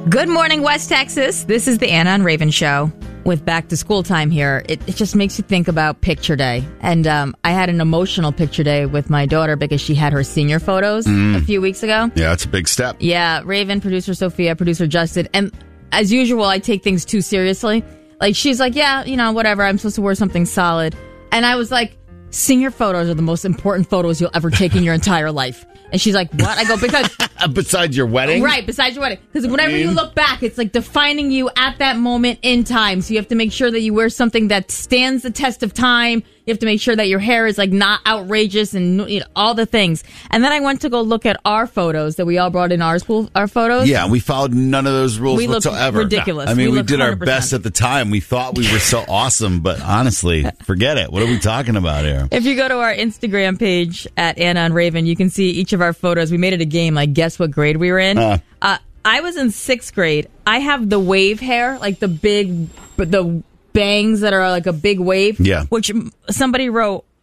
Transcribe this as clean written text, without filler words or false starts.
Good morning, West Texas. This is the Anna and Raven Show. With back to school time here, it just makes you think about picture day. And I had an emotional picture day with my daughter because she had her senior photos a few weeks ago. Yeah, it's a big step. Yeah, Raven, producer Sophia, producer Justin. And as usual, I take things too seriously. Like, she's like, yeah, whatever. I'm supposed to wear something solid. And I was like, senior photos are the most important photos you'll ever take in your entire life. And she's like, what? I go, because... Besides your wedding? Right, besides your wedding. Because whenever you look back, it's like defining you at that moment in time. So you have to make sure that you wear something that stands the test of time. You have to make sure that your hair is like not outrageous and all the things. And then I went to go look at our photos that we all brought in our photos. Yeah, we followed none of those rules whatsoever. Ridiculous. I mean, we did 100%. our best at the time. We thought we were so awesome, but honestly, forget it. What are we talking about here? If you go to our Instagram page at Anna and Raven, you can see each of our photos. We made it a game, like guess what grade we were in. I was in 6th grade. I have the wave hair, like the bangs that are like a big wave. Yeah. Which somebody wrote,